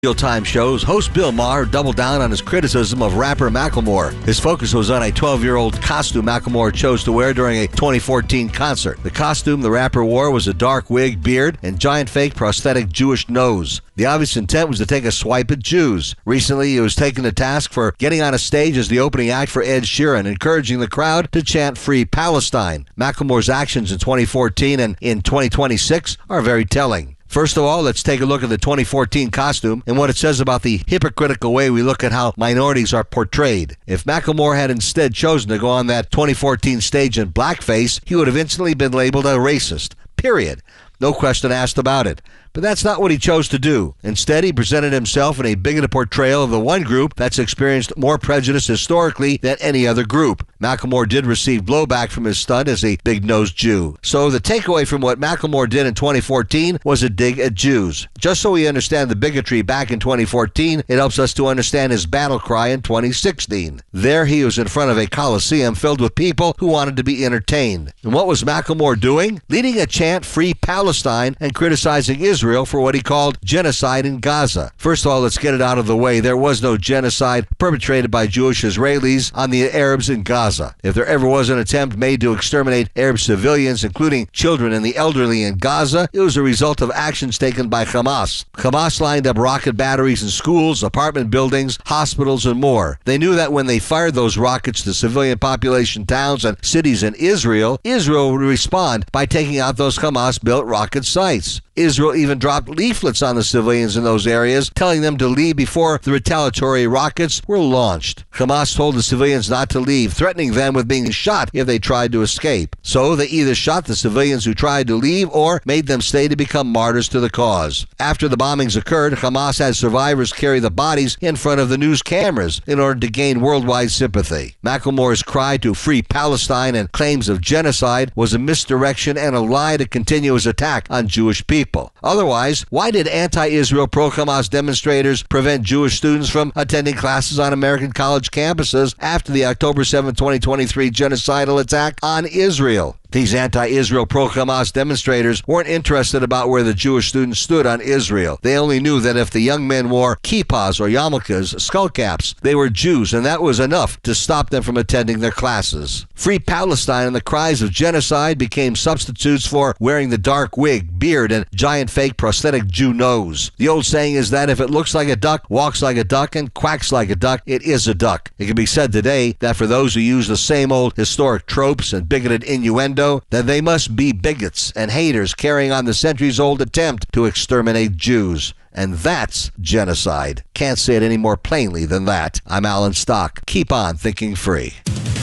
Time shows, host Bill Maher doubled down on his criticism of rapper Macklemore. His focus was on a 12-year-old costume Macklemore chose to wear during a 2014 concert. The costume the rapper wore was a dark wig, beard, and giant fake prosthetic Jewish nose. The obvious intent was to take a swipe at Jews. Recently, he was taken to task for getting on a stage as the opening act for Ed Sheeran, encouraging the crowd to chant Free Palestine. Macklemore's actions in 2014 and in 2026 are very telling. First of all, let's take a look at the 2014 costume and what it says about the hypocritical way we look at how minorities are portrayed. If Macklemore had instead chosen to go on that 2014 stage in blackface, he would have instantly been labeled a racist. Period. No question asked about it. But that's not what he chose to do. Instead, he presented himself in a bigoted portrayal of the one group that's experienced more prejudice historically than any other group. Macklemore did receive blowback from his stunt as a big-nosed Jew. So the takeaway from what Macklemore did in 2014 was a dig at Jews. Just so we understand the bigotry back in 2014, it helps us to understand his battle cry in 2016. There he was in front of a coliseum filled with people who wanted to be entertained. And what was Macklemore doing? Leading a chant Free Palestine and criticizing Israel for what he called genocide in Gaza. First of all, let's get it out of the way. There was no genocide perpetrated by Jewish Israelis on the Arabs in Gaza. If there ever was an attempt made to exterminate Arab civilians, including children and the elderly in Gaza, it was a result of actions taken by Hamas. Hamas lined up rocket batteries in schools, apartment buildings, hospitals, and more. They knew that when they fired those rockets to civilian population towns and cities in Israel, Israel would respond by taking out those Hamas-built rocket sites. Israel even dropped leaflets on the civilians in those areas, telling them to leave before the retaliatory rockets were launched. Hamas told the civilians not to leave, threatening them with being shot if they tried to escape. So they either shot the civilians who tried to leave or made them stay to become martyrs to the cause. After the bombings occurred, Hamas had survivors carry the bodies in front of the news cameras in order to gain worldwide sympathy. Macklemore's cry to free Palestine and claims of genocide was a misdirection and a lie to continue his attack on Jewish people. Otherwise, why did anti-Israel pro-Hamas demonstrators prevent Jewish students from attending classes on American college campuses after the October 7, 2023 genocidal attack on Israel? These anti-Israel pro-Hamas demonstrators weren't interested about where the Jewish students stood on Israel. They only knew that if the young men wore kippahs or yarmulkes, skull caps, they were Jews, and that was enough to stop them from attending their classes. Free Palestine and the cries of genocide became substitutes for wearing the dark wig, beard, and giant fake prosthetic Jew nose. The old saying is that if it looks like a duck, walks like a duck, and quacks like a duck, it is a duck. It can be said today that for those who use the same old historic tropes and bigoted innuendo, then they must be bigots and haters carrying on the centuries-old attempt to exterminate Jews. And that's genocide. Can't say it any more plainly than that. I'm Alan Stock. Keep on thinking free.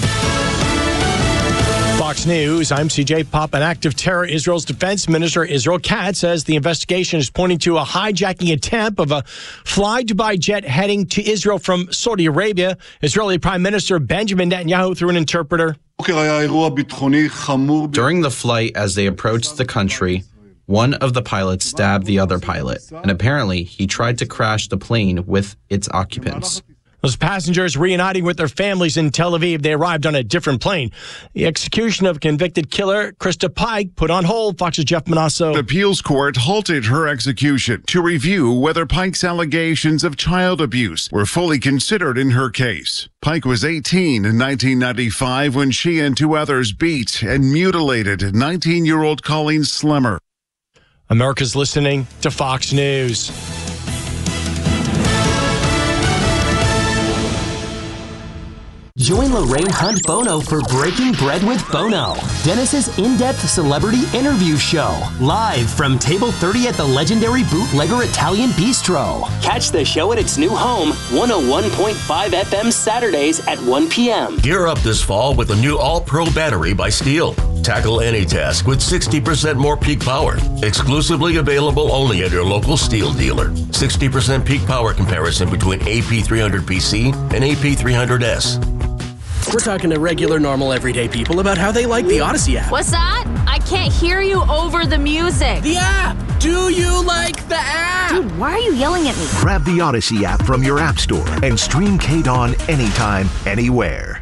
Fox News, I'm CJ Pop. An act of terror. Israel's defense minister, Israel Katz, says the investigation is pointing to a hijacking attempt of a Fly Dubai jet heading to Israel from Saudi Arabia. Israeli Prime Minister Benjamin Netanyahu through an interpreter. During the flight, as they approached the country, one of the pilots stabbed the other pilot, and apparently he tried to crash the plane with its occupants. Those passengers reuniting with their families in Tel Aviv. They arrived on a different plane. The execution of convicted killer Krista Pike put on hold. Fox's Jeff Manasso. The appeals court halted her execution to review whether Pike's allegations of child abuse were fully considered in her case. Pike was 18 in 1995 when she and two others beat and mutilated 19-year-old Colleen Slemmer. America's listening to Fox News. Join Lorraine Hunt Bono for Breaking Bread with Bono, Dennis's in-depth celebrity interview show, live from Table 30 at the legendary Bootlegger Italian Bistro. Catch the show at its new home, 101.5 FM Saturdays at 1 p.m. Gear up this fall with the new All-Pro battery by Steel. Tackle any task with 60% more peak power. Exclusively available only at your local Steel dealer. 60% peak power comparison between AP300PC and AP300S. We're talking to regular, normal, everyday people about how they like the Odyssey app. What's that? I can't hear you over the music. The app! Do you like the app? Dude, why are you yelling at me? Grab the Odyssey app from your app store and stream KDAWN anytime, anywhere.